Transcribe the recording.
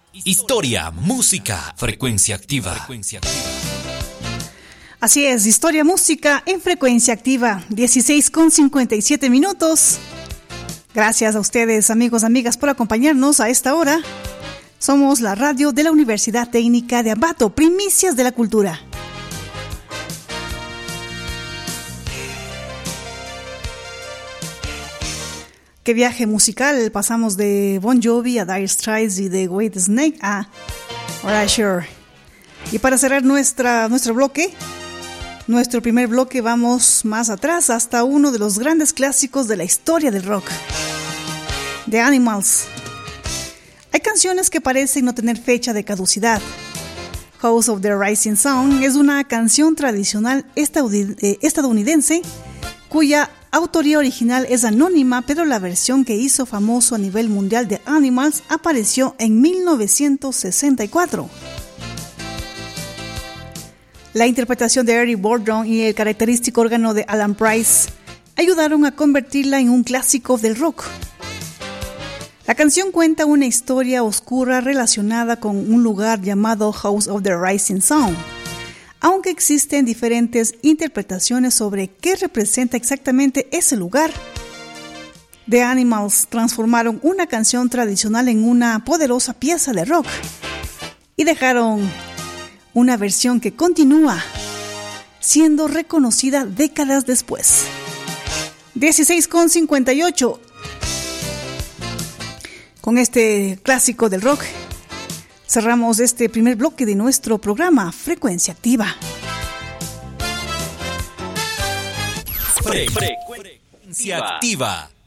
Historia, música, frecuencia activa. Así es, historia, música en frecuencia activa, 16:57. Gracias a ustedes, amigos, amigas, por acompañarnos a esta hora. Somos la radio de la Universidad Técnica de Ambato, Primicias de la Cultura. Qué viaje musical, pasamos de Bon Jovi a Dire Straits y de Whitesnake a Erasure. Y para cerrar nuestro primer bloque, vamos más atrás hasta uno de los grandes clásicos de la historia del rock, The Animals. Hay canciones que parecen no tener fecha de caducidad. House of the Rising Sun es una canción tradicional estadounidense cuya autoría original es anónima, pero la versión que hizo famoso a nivel mundial de Animals apareció en 1964. La interpretación de Eric Burdon y el característico órgano de Alan Price ayudaron a convertirla en un clásico del rock. La canción cuenta una historia oscura relacionada con un lugar llamado House of the Rising Sun, aunque existen diferentes interpretaciones sobre qué representa exactamente ese lugar. The Animals transformaron una canción tradicional en una poderosa pieza de rock y dejaron una versión que continúa siendo reconocida décadas después. 16:58. Con este clásico del rock cerramos este primer bloque de nuestro programa Frecuencia Activa. Frecuencia Activa.